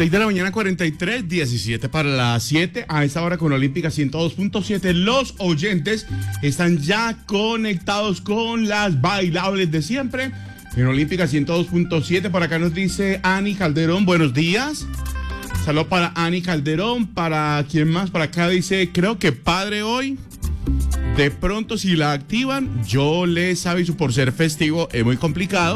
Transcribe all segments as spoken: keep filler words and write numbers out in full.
seis de la mañana, cuarenta y tres, diecisiete para las siete. A esta hora con Olímpica ciento dos punto siete. Los oyentes están ya conectados con las bailables de siempre. En Olímpica ciento dos punto siete. Por acá nos dice Ani Calderón. Buenos días. Saludos para Ani Calderón. Para quién más. Por acá dice, creo que padre hoy. De pronto si la activan, yo les aviso, por ser festivo es muy complicado.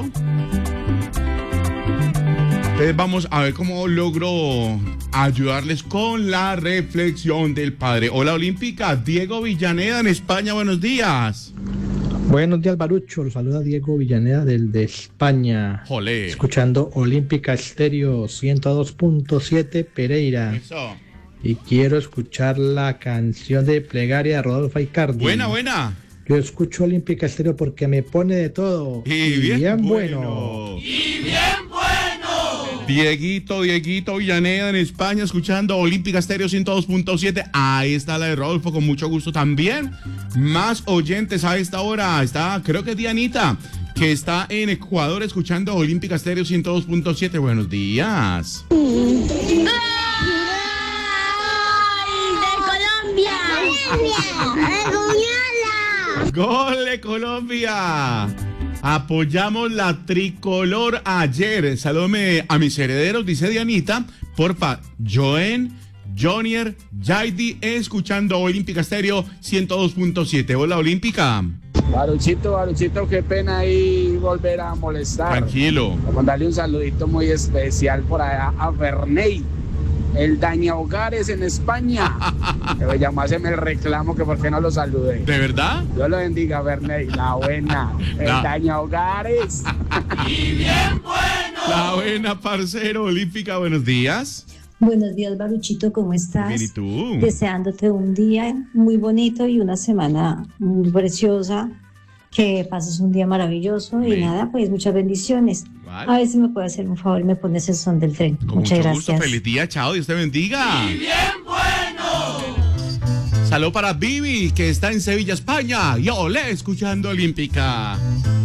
Entonces vamos a ver cómo logro ayudarles con la reflexión del padre. Hola Olímpica, Diego Villaneda en España, buenos días. Buenos días, Barucho, los saluda Diego Villaneda del de España. Jolé. Escuchando Olímpica Estéreo ciento dos punto siete Pereira. Eso. Y quiero escuchar la canción de Plegaria de Rodolfo Aicardi. Buena, buena. Yo escucho Olímpica Estéreo porque me pone de todo. Y, y bien, bien bueno. bueno. Y bien bueno. Dieguito, Dieguito Villaneda en España, escuchando Olímpica Estéreo ciento dos punto siete. Ahí está la de Rodolfo, con mucho gusto también. Más oyentes a esta hora. Está, creo que Dianita, que está en Ecuador escuchando Olímpica Estéreo ciento dos punto siete. Buenos días. ¡Gol de Colombia! Apoyamos la tricolor ayer. Saludame a mis herederos, dice Dianita. Porfa, Joen, Jonier, Jaidi, escuchando Olímpica Estéreo ciento dos punto siete. Hola, Olímpica. Baruchito, Baruchito, qué pena ahí volver a molestar. Tranquilo. Vamos a mandarle un saludito muy especial por allá a Berney, el daña hogares en España. Que me llamáseme el reclamo que por qué no lo saludé. ¿De verdad? Dios lo bendiga, Berney, la buena, el La... daña hogares. Y bien bueno. La buena, parcero. Olímpica, buenos días. Buenos días, Baruchito, ¿cómo estás? Bien, ¿y tú? Deseándote un día muy bonito y una semana muy preciosa, que pases un día maravilloso. Bien. Y nada, pues muchas bendiciones. Vale. A ver si me puedes hacer un favor y me pones el son del tren. Con muchas mucho gracias. Gusto. Feliz día, chao, Dios te bendiga. Y bien bueno. Saludos para Vivi, que está en Sevilla, España. Yo le escuchando Olímpica.